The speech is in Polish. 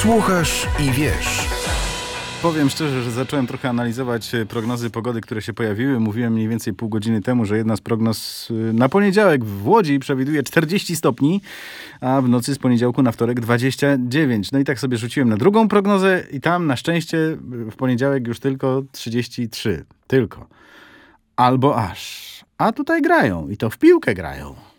Słuchasz i wiesz. Powiem szczerze, że zacząłem trochę analizować prognozy pogody, które się pojawiły. Mówiłem mniej więcej pół godziny temu, że jedna z prognoz na poniedziałek w Łodzi przewiduje 40 stopni, a w nocy z poniedziałku na wtorek 29. No i tak sobie rzuciłem na drugą prognozę i tam na szczęście w poniedziałek już tylko 33. Tylko. Albo aż. A tutaj grają i to w piłkę grają.